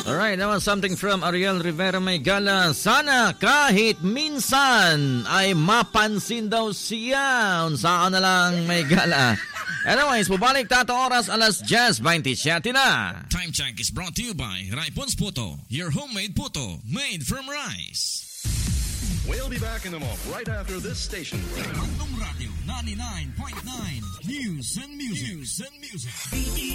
Alright, naman something from Ariel Rivera May Gala. Sana kahit minsan ay mapansin daw siya. Unsaan na lang May Gala. Anyways, bubalik tato oras alas 10:27 na. Time check is brought to you by Raipon's Puto, your homemade puto made from rice. We'll be back in a moment right after this station. Bandung Radio 99.9 News and Music.